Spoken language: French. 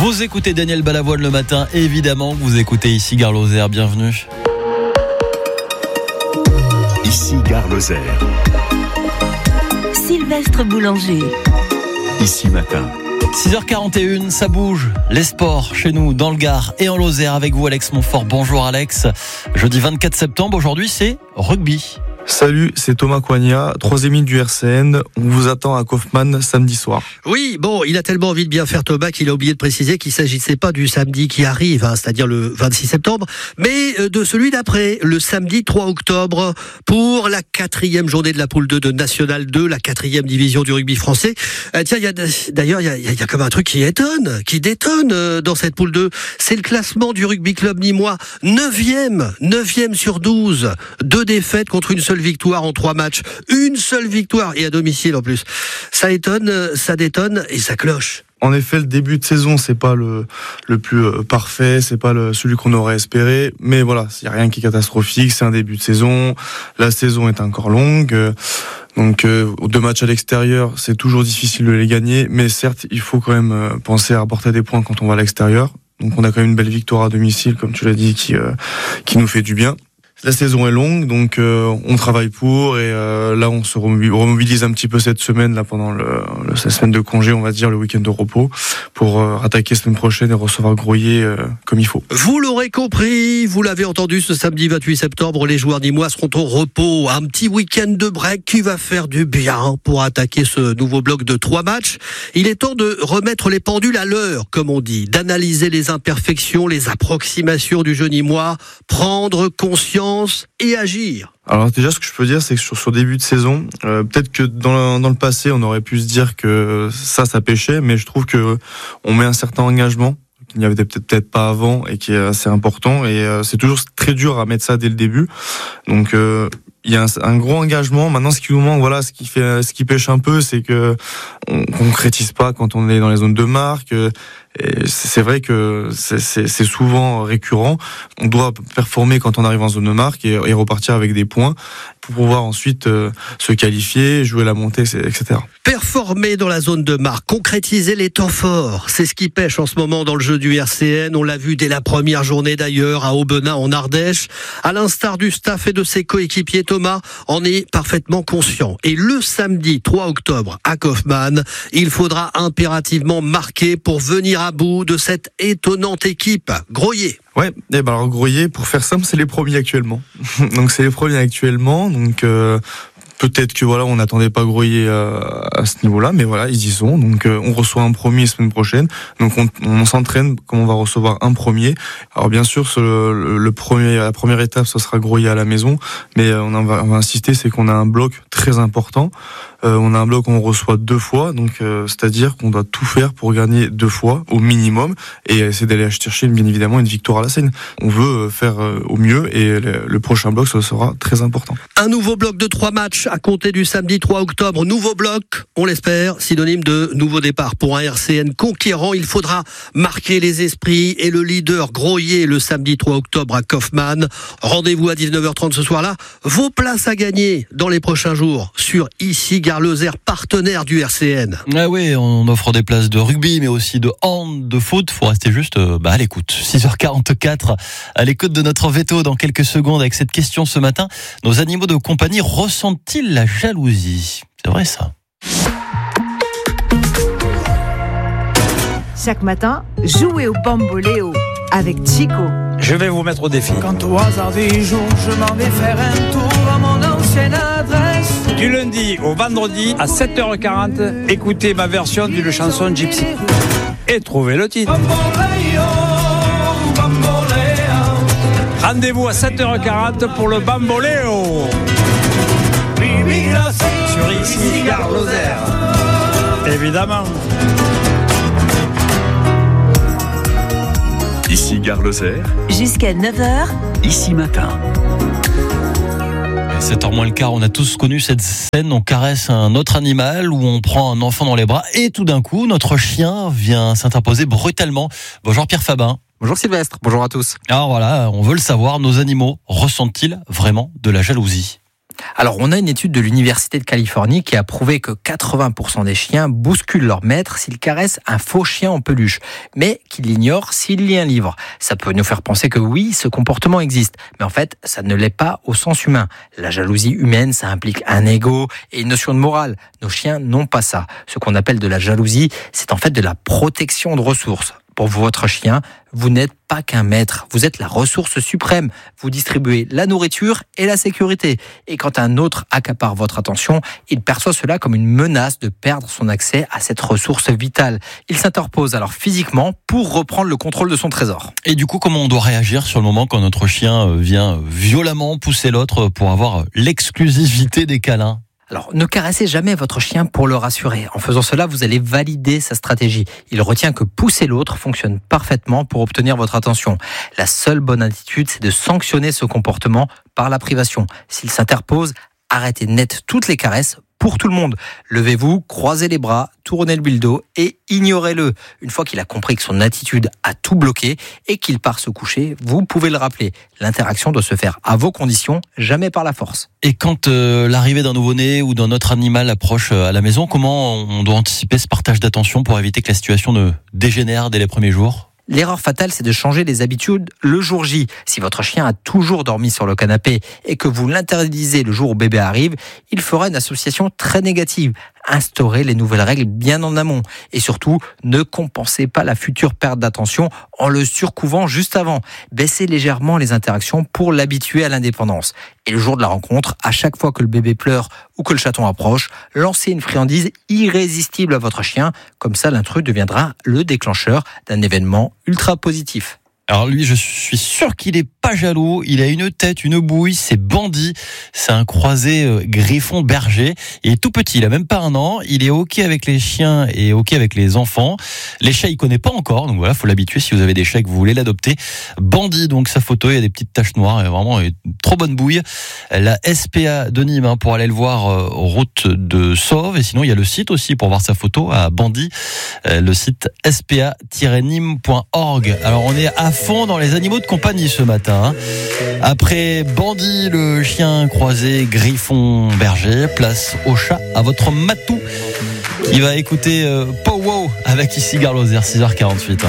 Vous écoutez Daniel Balavoine le matin, évidemment, vous écoutez ici Gare Lozère, bienvenue. Ici Gare Lozère. Sylvestre Boulanger. Ici matin. 6h41, ça bouge. Les sports chez nous, dans le Gard et en Lozère avec vous Alex Montfort. Bonjour Alex. Jeudi 24 septembre, aujourd'hui c'est rugby. Salut, c'est Thomas Coignat, 3e ligne du RCN. On vous attend à Kaufmann samedi soir. Oui, bon, il a tellement envie de bien faire Thomas qu'il a oublié de préciser qu'il ne s'agissait pas du samedi qui arrive, c'est-à-dire le 26 septembre, mais de celui d'après, le samedi 3 octobre, pour la 4e journée de la poule 2 de National 2, la 4e division du rugby français. Tiens, il y a comme un truc qui détonne dans cette poule 2. C'est le classement du rugby club nîmois, 9e sur 12. 2 défaites contre une seule victoire en 3 matchs. Une seule victoire, et à domicile en plus. Ça étonne, ça détonne et ça cloche. En effet, le début de saison, c'est pas le plus parfait, c'est pas celui qu'on aurait espéré, mais voilà, il n'y a rien qui est catastrophique, c'est un début de saison, la saison est encore longue, donc 2 matchs à l'extérieur, c'est toujours difficile de les gagner, mais certes, il faut quand même penser à apporter des points quand on va à l'extérieur, donc on a quand même une belle victoire à domicile, comme tu l'as dit, qui nous fait du bien. La saison est longue, donc on travaille pour, et là on se remobilise un petit peu cette semaine là pendant la semaine de congé, on va dire le week-end de repos, pour attaquer semaine prochaine et recevoir Groyer comme il faut. Vous l'aurez compris, vous l'avez entendu, ce samedi 28 septembre, les joueurs nîmois seront au repos. Un petit week-end de break qui va faire du bien pour attaquer ce nouveau bloc de 3 matchs. Il est temps de remettre les pendules à l'heure, comme on dit, d'analyser les imperfections, les approximations du jeu nîmois, prendre conscience et agir. Alors déjà, ce que je peux dire, c'est que sur début de saison, peut-être que dans le passé, on aurait pu se dire que ça pêchait, mais je trouve que on met un certain engagement qu'il n'y avait peut-être pas avant et qui est assez important, et c'est toujours très dur à mettre ça dès le début. Donc il y a un gros engagement. Maintenant, ce qui nous manque, voilà, ce qui pêche un peu, c'est que on concrétise pas quand on est dans les zones de marque. Et c'est vrai que c'est souvent récurrent. On doit performer quand on arrive en zone de marque et repartir avec des points pour pouvoir ensuite se qualifier, jouer la montée, etc. Performer dans la zone de marque, concrétiser les temps forts, c'est ce qui pêche en ce moment dans le jeu du RCN. On l'a vu dès la première journée d'ailleurs à Aubenas en Ardèche. À l'instar du staff et de ses coéquipiers, Thomas en est parfaitement conscient. Et le samedi 3 octobre à Kaufmann, il faudra impérativement marquer pour venir à bout de cette étonnante équipe. Groyer. Ouais, et ben alors Groyer, pour faire simple, c'est les premiers actuellement. Donc c'est les premiers actuellement, donc peut-être que voilà, on n'attendait pas Groyer à ce niveau-là, mais voilà, ils y sont. Donc on reçoit un premier la semaine prochaine. Donc on s'entraîne comme on va recevoir un premier. Alors bien sûr, la première étape, ce sera Groyer à la maison, mais on va insister, c'est qu'on a un bloc très important. On a un bloc où on reçoit 2 fois, donc c'est-à-dire qu'on doit tout faire pour gagner 2 fois au minimum, et essayer d'aller chercher bien évidemment une victoire à la Seine. On veut faire au mieux, et le prochain bloc, ça sera très important. Un nouveau bloc de 3 matchs à compter du samedi 3 octobre. Nouveau bloc, on l'espère, synonyme de nouveau départ pour un RCN conquérant. Il faudra marquer les esprits, et le leader Groyer le samedi 3 octobre à Kaufmann. Rendez-vous à 19h30 ce soir-là. Vos places à gagner dans les prochains jours sur ici Gare Lozère, partenaire du RCN. Ah oui, on offre des places de rugby, mais aussi de hand, de foot. Faut rester juste à l'écoute. 6h44, à l'écoute de notre veto dans quelques secondes avec cette question ce matin. Nos animaux de compagnie ressentent-ils la jalousie ? C'est vrai ça. Chaque matin, jouez au bamboléo avec Chico. Je vais vous mettre au défi. Quand au hasard des jours, je m'en vais faire un tour à mon ancienne adresse. Du lundi au vendredi à 7h40, écoutez ma version d'une chanson gypsy. Et trouvez le titre. Rendez-vous à 7h40 pour le bamboléo. Sur ici Gare Lozère. Évidemment. Ici Gare Lozère. Jusqu'à 9h. Ici matin. 7h moins le quart, on a tous connu cette scène, on caresse un autre animal ou on prend un enfant dans les bras et tout d'un coup, notre chien vient s'interposer brutalement. Bonjour Pierre Fabin. Bonjour Sylvestre, bonjour à tous. Alors voilà, on veut le savoir, nos animaux ressentent-ils vraiment de la jalousie ? Alors, on a une étude de l'Université de Californie qui a prouvé que 80% des chiens bousculent leur maître s'ils caressent un faux chien en peluche, mais qu'ils l'ignorent s'il lit un livre. Ça peut nous faire penser que oui, ce comportement existe, mais en fait, ça ne l'est pas au sens humain. La jalousie humaine, ça implique un ego et une notion de morale. Nos chiens n'ont pas ça. Ce qu'on appelle de la jalousie, c'est en fait de la protection de ressources. Pour votre chien, vous n'êtes pas qu'un maître, vous êtes la ressource suprême. Vous distribuez la nourriture et la sécurité. Et quand un autre accapare votre attention, il perçoit cela comme une menace de perdre son accès à cette ressource vitale. Il s'interpose alors physiquement pour reprendre le contrôle de son trésor. Et du coup, comment on doit réagir sur le moment quand notre chien vient violemment pousser l'autre pour avoir l'exclusivité des câlins ? Alors, ne caressez jamais votre chien pour le rassurer. En faisant cela, vous allez valider sa stratégie. Il retient que pousser l'autre fonctionne parfaitement pour obtenir votre attention. La seule bonne attitude, c'est de sanctionner ce comportement par la privation. S'il s'interpose, arrêtez net toutes les caresses pour tout le monde. Levez-vous, croisez les bras, tournez-lui le dos et ignorez-le. Une fois qu'il a compris que son attitude a tout bloqué et qu'il part se coucher, vous pouvez le rappeler. L'interaction doit se faire à vos conditions, jamais par la force. Et quand l'arrivée d'un nouveau-né ou d'un autre animal approche à la maison, comment on doit anticiper ce partage d'attention pour éviter que la situation ne dégénère dès les premiers jours ? L'erreur fatale, c'est de changer les habitudes le jour J. Si votre chien a toujours dormi sur le canapé et que vous l'interdisez le jour où bébé arrive, il fera une association très négative. Instaurez les nouvelles règles bien en amont. Et surtout, ne compensez pas la future perte d'attention en le surcouvant juste avant. Baissez légèrement les interactions pour l'habituer à l'indépendance. Et le jour de la rencontre, à chaque fois que le bébé pleure ou que le chaton approche, lancez une friandise irrésistible à votre chien. Comme ça, l'intrus deviendra le déclencheur d'un événement ultra positif. Alors lui, je suis sûr qu'il est pas jaloux. Il a une tête, une bouille, c'est Bandit. C'est un croisé griffon berger. Il est tout petit, il a même pas 1 an. Il est OK avec les chiens et OK avec les enfants. Les chats, il connaît pas encore. Donc voilà, faut l'habituer si vous avez des chats et que vous voulez l'adopter. Bandit, donc sa photo, il y a des petites taches noires. Et vraiment, une trop bonne bouille. La SPA de Nîmes, pour aller le voir, route de Sauve. Et sinon, il y a le site aussi pour voir sa photo à Bandit. Le site spa-nîmes.org. Alors on est à fond dans les animaux de compagnie ce matin. Après Bandit, le chien croisé griffon berger, place au chat, à votre matou qui va écouter Pow Wow avec ici Gare Lozère, 6h48.